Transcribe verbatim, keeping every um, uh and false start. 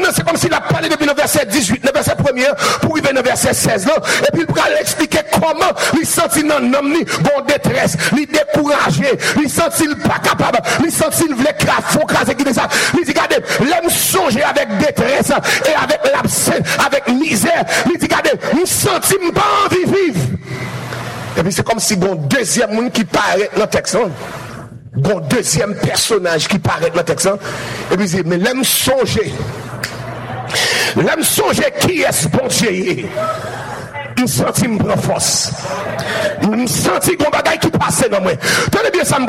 c'est comme s'il a parlé depuis le verset dix-huit, le verset premier, pour arriver au verset seize, là. Et puis il va expliquer comment il sentit dans l'homme, ni bon détresse, ni découragé, il sentit pas capable, il sentit il voulait craser, qui ça. Il dit, regardez, l'aime songer avec détresse, et avec l'absence, avec misère. Il dit, regardez, il sentit pas envie de vivre. Et puis c'est comme si bon deuxième monde qui paraît dans le texte. Hein? Bon deuxième personnage qui paraît dans le texte. Hein? Et puis il dit, mais l'aime songer. L'aime songer qui est ce bon Dieu. Je sens me prend force. Je sens qu'on bagaille qui passe dans moi. Tenez bien ça me